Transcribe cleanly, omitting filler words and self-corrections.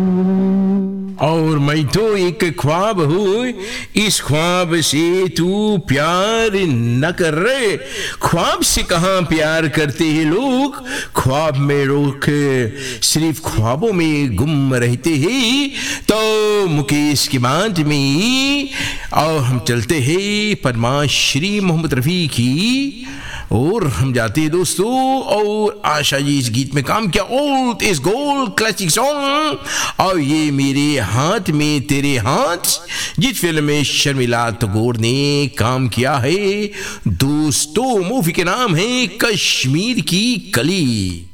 और मैं तो एक ख्वाब हूँ, इस ख्वाब से तू प्यार न कर रहे। ख्वाब से कहाँ प्यार करते हैं लोग, ख्वाब में रोक सिर्फ ख्वाबों में गुम रहते हैं। तो मुकेश की बात में और हम चलते हैं पद्माश्री मोहम्मद रफ़ी की और हम जाते हैं दोस्तों। और आशा जी इस गीत में काम किया old is gold classic song और ये मेरे हाथ में तेरे हाथ, जिस फिल्म में शर्मिला टैगोर ने काम किया है दोस्तों। मूवी के नाम है कश्मीर की कली।